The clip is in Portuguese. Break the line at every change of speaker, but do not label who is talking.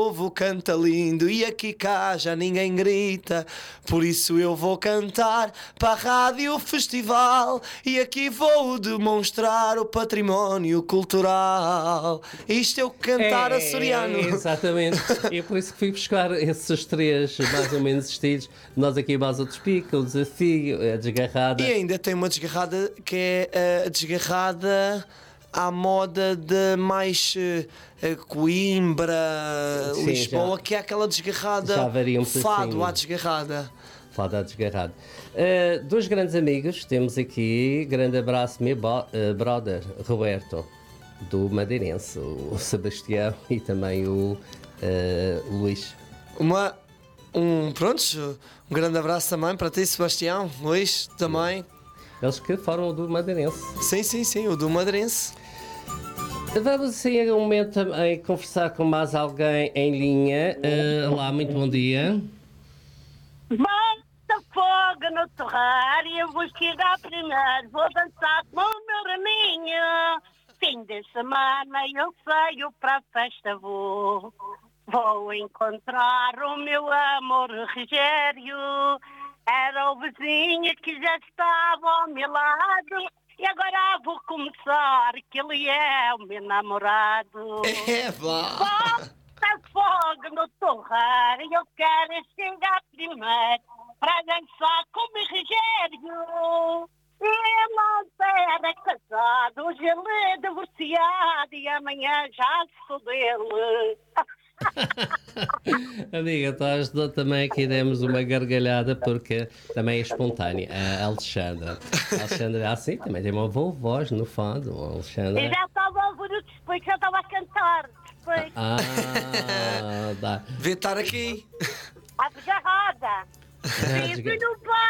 O povo canta lindo e aqui cá já ninguém grita. Por isso eu vou cantar para a Rádio Festival e aqui vou demonstrar o património cultural. Isto é o cantar açoriano.
Exatamente. É por isso que fui buscar esses três mais ou menos estilos. Nós aqui mais outros pica, o desafio, a desgarrada.
E ainda tem uma desgarrada que é a desgarrada à moda de mais Coimbra,
Sim,
Lisboa,
já.
que é aquela desgarrada
Já varia um
fado
pouquinho.
à desgarrada.
Fala da desgarrada. Dois grandes amigos, temos aqui, grande abraço, meu brother Roberto, do Madeirense, o Sebastião e também o Luís.
Um grande abraço também para ti, Sebastião, Luís, também.
Eles que foram do Madeirense.
Sim, o do Madeirense.
Vamos assim, um momento também conversar com mais alguém em linha. Olá, muito bom dia.
Bota fogo no terrário, eu vou chegar primeiro, vou dançar com o meu raminho. Fim de semana eu saio para a festa, vou encontrar o meu amor Rogério. Era o vizinho que já estava ao meu lado e agora vou começar que ele é o meu namorado. Bota fogo no torrar, eu quero chegar primeiro para dançar com o meu Rogério. Ele era casado, hoje ele é divorciado e amanhã já sou dele.
Amiga, estás também aqui demos uma gargalhada porque também é espontânea. A Alexandra, assim, também tem uma boa voz no fado, Alexandra.
Eu já estava a ouvir o despeito, já estava a cantar. Despeito.
Dá.
Devia estar aqui.
A desgarrada. Vive no